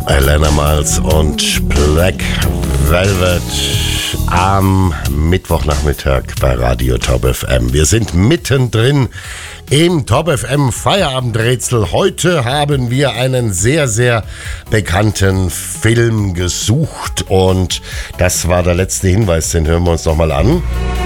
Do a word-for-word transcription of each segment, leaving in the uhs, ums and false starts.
Elena Miles und Black Velvet am Mittwochnachmittag bei Radio Top F M. Wir sind mittendrin im Top F M Feierabendrätsel. Heute haben wir einen sehr, sehr bekannten Film gesucht und das war der letzte Hinweis, den hören wir uns nochmal an.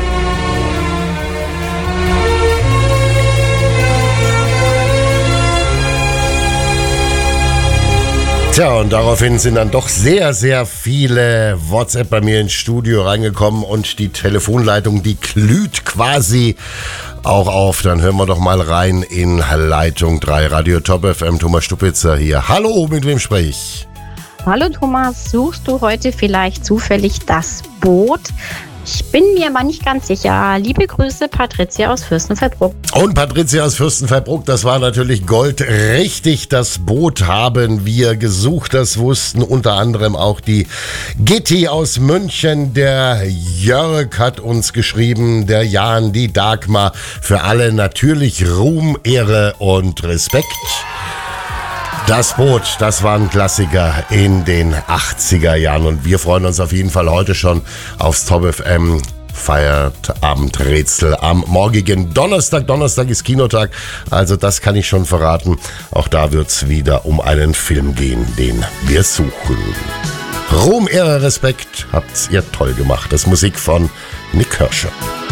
Tja, und daraufhin sind dann doch sehr, sehr viele WhatsApp bei mir ins Studio reingekommen und die Telefonleitung, die glüht quasi auch auf. Dann hören wir doch mal rein in Leitung drei, Radio Top F M. Thomas Stupitzer hier. Hallo, mit wem spreche ich? Hallo Thomas, suchst du heute vielleicht zufällig das Boot? Ich bin mir aber nicht ganz sicher. Liebe Grüße, Patricia aus Fürstenfeldbruck. Und Patricia aus Fürstenfeldbruck, das war natürlich Gold. Richtig, das Boot haben wir gesucht. Das wussten unter anderem auch die Gitti aus München. Der Jörg hat uns geschrieben, der Jan, die Dagmar. Für alle natürlich Ruhm, Ehre und Respekt. Das Boot, das war ein Klassiker in den achtziger Jahren und wir freuen uns auf jeden Fall heute schon aufs Top F M Feierabendrätsel am morgigen Donnerstag. Donnerstag ist Kinotag, also das kann ich schon verraten. Auch da wird es wieder um einen Film gehen, den wir suchen. Ruhm, Ehre, Respekt, habt ihr toll gemacht. Das ist Musik von Nick Kershaw.